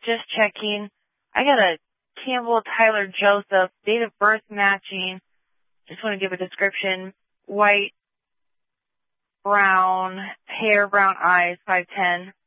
just checking. I got a Campbell Tyler Joseph, date of birth matching. Just want to give a description. White, brown hair, brown eyes, 5'10".